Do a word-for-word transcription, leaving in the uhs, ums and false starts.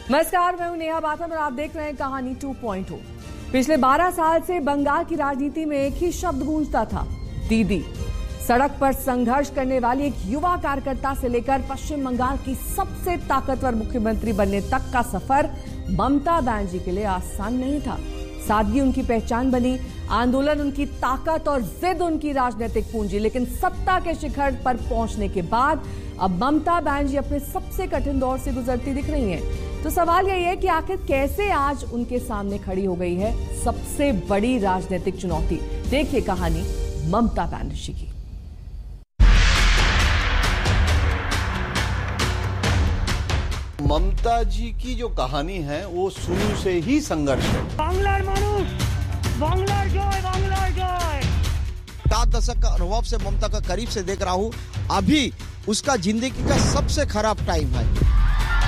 नमस्कार, मैं हूं नेहा बाथम और आप देख रहे हैं कहानी टू पॉइंट ओ। पिछले बारह साल से बंगाल की राजनीति में एक ही शब्द गूंजता था, दीदी। सड़क पर संघर्ष करने वाली एक युवा कार्यकर्ता से लेकर पश्चिम बंगाल की सबसे ताकतवर मुख्यमंत्री बनने तक का सफर ममता बनर्जी के लिए आसान नहीं था। सादगी उनकी पहचान बनी, आंदोलन उनकी ताकत और जिद उनकी राजनीतिक पूंजी। लेकिन सत्ता के शिखर पर पहुंचने के बाद अब ममता बनर्जी अपने सबसे कठिन दौर से गुजरती दिख रही हैं। तो सवाल यही है कि आखिर कैसे आज उनके सामने खड़ी हो गई है सबसे बड़ी राजनीतिक चुनौती। देखिए कहानी ममता बनर्जी की। ममता जी की जो कहानी है वो शुरू से ही संघर्ष है। बांग्लार मानुष, बांग्लार जय, बांग्लार जय। सात दशक का अनुभव से ममता का करीब से देख रहा हूँ। अभी उसका जिंदगी का सबसे खराब टाइम है।